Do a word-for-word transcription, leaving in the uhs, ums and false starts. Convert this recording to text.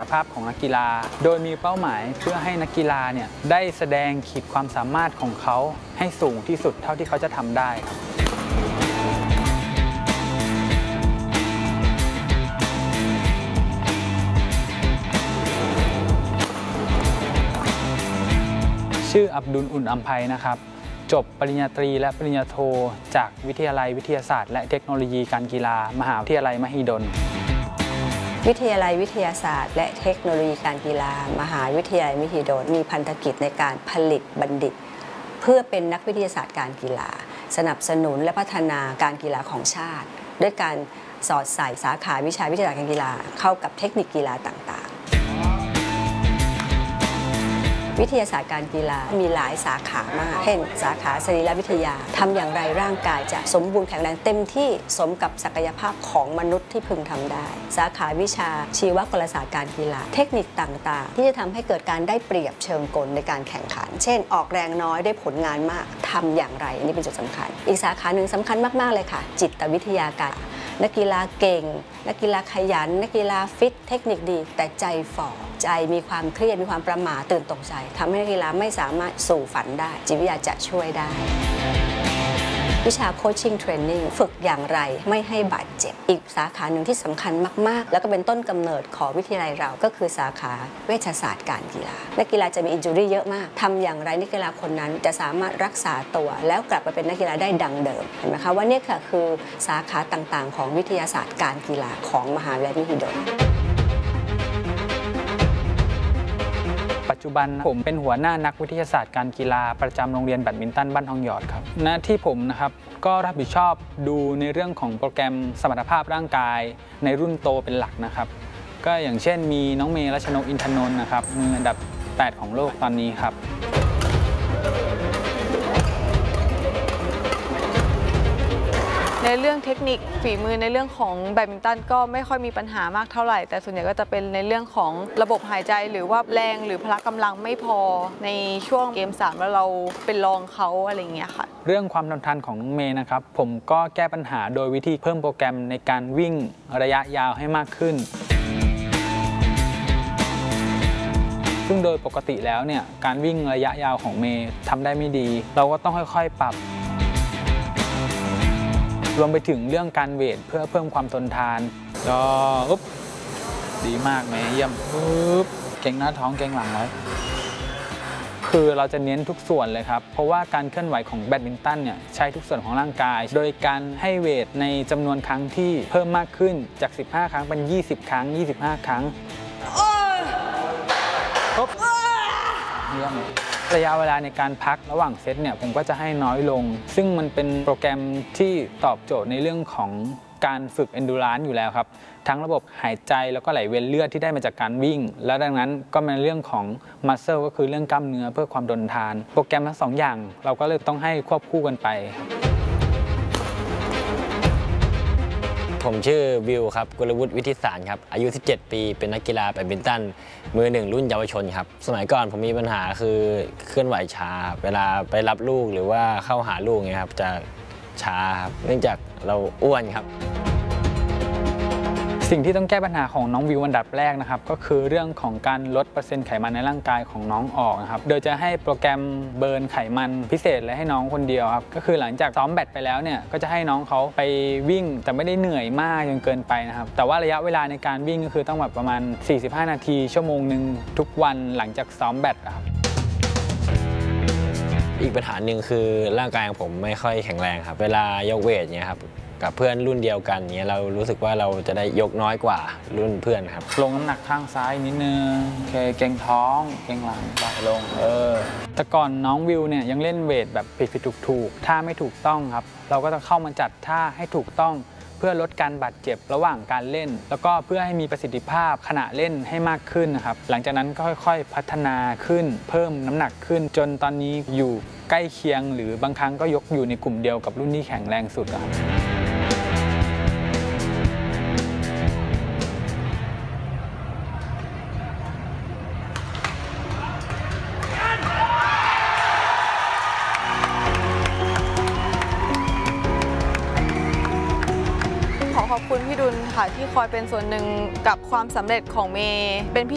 ภาพของนักกีฬาโดยมีเป้าหมายเพื่อให้นักกีฬาเนี่ยได้แสดงขีดความสามารถของเขาให้สูงที่สุดเท่าที่เขาจะทำได้ครับชื่ออับดุล อุ่นอัมไพนะครับจบปริญญาตรีและปริญญาโทจากวิทยาลัยวิทยาศาสตร์และเทคโนโลยีการกีฬามหาวิทยาลัยมหิดลวิทยาลัยวิทยาศาสตร์และเทคโนโลยีการกีฬามหาวิทยาลัยมหิดลมีพันธกิจในการผลิตบัณฑิตเพื่อเป็นนักวิทยาศาสตร์การกีฬาสนับสนุนและพัฒนาการกีฬาของชาติด้วยการสอดใส่สาขาวิชาวิทยาศาสตร์การกีฬาเข้ากับเทคนิคกีฬาต่างๆวิทยาศาสตร์การกีฬามีหลายสาขามากเช่นสาขาสรีรวิทยาทำอย่างไรร่างกายจะสมบูรณ์แข็งแรงเต็มที่สมกับศักยภาพของมนุษย์ที่พึงทำได้สาขาวิชาชีวกลศาสตร์การกีฬาเทคนิคต่างๆที่จะทำให้เกิดการได้เปรียบเชิงกลในการแข่งขันเช่นออกแรงน้อยได้ผลงานมากทำอย่างไรอันนี้เป็นจุดสำคัญอีกสาขาหนึ่งสำคัญมากๆเลยค่ะจิตวิทยาการนักกีฬาเก่งนักกีฬาขยันนักกีฬาฟิตเทคนิคดีแต่ใจฝ่อใจมีความเครียดมีความประหม่าตื่นตกใจทำให้นักกีฬาไม่สามารถสู่ฝันได้จิตวิทยาจะช่วยได้วิชาโคชชิ่งเทรนนิ่งฝึกอย่างไรไม่ให้บาดเจ็บอีกสาขาหนึ่งที่สำคัญมากๆแล้วก็เป็นต้นกำเนิดของวิทยาลัยเราก็คือสาขาเวชศาสตร์การกีฬานักกีฬาจะมีอินจูรี่เยอะมากทำอย่างไรนักกีฬาคนนั้นจะสามารถรักษาตัวแล้วกลับมาเป็นนักกีฬาได้ดังเดิมเห็นไหมคะว่านี่ค่ะคือสาขาต่างๆของวิทยาศาสตร์การกีฬาของมหาวิทยาลัยมหิดลปัจจุบันผมเป็นหัวหน้านักวิทยาศาสตร์การกีฬาประจำโรงเรียนแบดมินตันบ้านทองหยอดครับหน้าที่ผมนะครับก็รับผิดชอบดูในเรื่องของโปรแกรมสมรรถภาพร่างกายในรุ่นโตเป็นหลักนะครับก็อย่างเช่นมีน้องเมย์รัชนกอินทนนท์นะครับมืออันดับแปดของโลกตอนนี้ครับในเรื่องเทคนิคฝีมือในเรื่องของแบดมินตันก็ไม่ค่อยมีปัญหามากเท่าไหร่แต่ส่วนใหญ่ก็จะเป็นในเรื่องของระบบหายใจหรือว่าแรงหรือพละกำลังไม่พอในช่วงเกมสามแล้วเราเป็นรองเขาอะไรอย่างเงี้ยค่ะเรื่องความทนทานของน้องเมย์นะครับผมก็แก้ปัญหาโดยวิธีเพิ่มโปรแกรมในการวิ่งระยะยาวให้มากขึ้นซึ่งโดยปกติแล้วเนี่ยการวิ่งระยะยาวของเมย์ทำได้ไม่ดีเราก็ต้องค่อยๆปรับรวมไปถึงเรื่องการเวทเพื่อเพิ่มความทนทานก็อุ๊บดีมากเมย์เยี่ยมอุ๊บเก่งหน้าท้องเก่งหลังไว้คือเราจะเน้นทุกส่วนเลยครับเพราะว่าการเคลื่อนไหวของแบดมินตันเนี่ยใช้ทุกส่วนของร่างกายโดยการให้เวทในจำนวนครั้งที่เพิ่มมากขึ้นจากสิบห้าครั้งเป็นยี่สิบครั้งยี่สิบห้าครั้งปุ๊บเยี่ยมระยะเวลาในการพักระหว่างเซตเนี่ยผมก็จะให้น้อยลงซึ่งมันเป็นโปรแกรมที่ตอบโจทย์ในเรื่องของการฝึก endurance อยู่แล้วครับทั้งระบบหายใจแล้วก็ไหลเวียนเลือดที่ได้มาจากการวิ่งและดังนั้นก็เป็นเรื่องของ muscle ก็คือเรื่องกล้ามเนื้อเพื่อความทนทานโปรแกรมทั้งสองอย่างเราก็เลยต้องให้ควบคู่กันไปผมชื่อวิวครับกุลวุฒิวิทิสารครับอายุสิบเจ็ดปีเป็นนักกีฬาแบดมินตันมือหนึ่งรุ่นเยาวชนครับสมัยก่อนผมมีปัญหาคือเคลื่อนไหวช้าเวลาไปรับลูกหรือว่าเข้าหาลูกเงี้ยครับจะช้าครับเนื่องจากเราอ้วนครับสิ่งที่ต้องแก้ปัญหาของน้องวิวอันดับแรกนะครับก็คือเรื่องของการลดเปอร์เซ็นต์ไขมันในร่างกายของน้องออกนะครับโดยจะให้โปรแกรมเบิร์นไขมันพิเศษเลยให้น้องคนเดียวครับก็คือหลังจากซ้อมแบดไปแล้วเนี่ยก็จะให้น้องเขาไปวิ่งแต่ไม่ได้เหนื่อยมากจนเกินไปนะครับแต่ว่าระยะเวลาในการวิ่งก็คือต้องแบบประมาณสี่สิบห้านาทีชั่วโมงหนึ่งทุกวันหลังจากซ้อมแบดครับอีกปัญหาหนึ่งคือร่างกายของผมไม่ค่อยแข็งแรงครับเวลายกเวทเนี่ยครับกับเพื่อนรุ่นเดียวกันเนี้ยเรารู้สึกว่าเราจะได้ยกน้อยกว่ารุ่นเพื่อนครับลงน้ำหนักข้างซ้ายนิดนึงโอเคเกร็งท้องเกร็งหลังไปลงเออแต่ก่อนน้องวิวเนี่ยยังเล่นเวทแบบผิดผิดถูกถูกท่าไม่ถูกต้องครับเราก็จะเข้ามาจัดท่าให้ถูกต้องเพื่อลดการบาดเจ็บระหว่างการเล่นแล้วก็เพื่อให้มีประสิทธิภาพขณะเล่นให้มากขึ้นนะครับหลังจากนั้นก็ค่อยๆพัฒนาขึ้นเพิ่มน้ำหนักขึ้นจนตอนนี้อยู่ใกล้เคียงหรือบางครั้งก็ยกอยู่ในกลุ่มเดียวกับรุ่นที่แข็งแรงสุดครับขอบคุณพี่ดุลค่ะที่คอยเป็นส่วนหนึ่งกับความสำเร็จของเมย์เป็น